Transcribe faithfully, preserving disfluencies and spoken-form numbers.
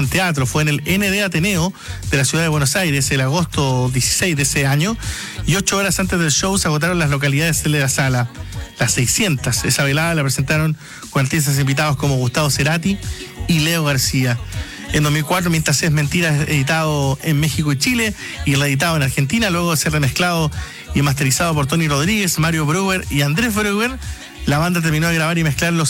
teatro. Fue en el N D Ateneo de la ciudad de Buenos Aires el agosto dieciséis de ese año, y ocho horas antes del show se agotaron las localidades de la sala, las seiscientas. Esa velada la presentaron con artistas invitados como Gustavo Cerati y Leo García. En dos mil cuatro, Mientras es mentira, editado en México y Chile y reeditado en Argentina, luego de ser remezclado y masterizado por Tony Rodríguez, Mario Breuer y Andrés Breuer, la banda terminó de grabar y mezclar los